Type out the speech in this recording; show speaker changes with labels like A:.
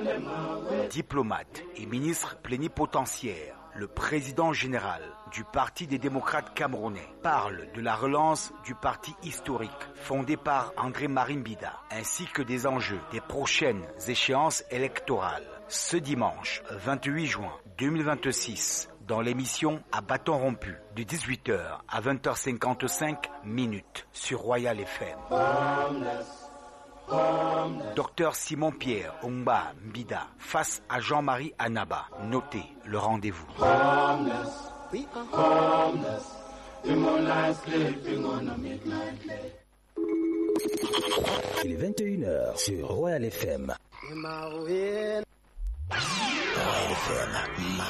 A: Diplomate et ministre plénipotentiaire, le président général du Parti des démocrates camerounais parle de la relance du parti historique fondé par André-Marie Mbida, ainsi que des enjeux des prochaines échéances électorales. Ce dimanche 28 juin 2026, dans l'émission À bâton rompu, de 18h à 20h55 sur Royal FM. Docteur Simon-Pierre Ongba Mbida face à Jean-Marie Anaba. Notez le rendez-vous.
B: Il est 21h sur Royal FM. Royal FM,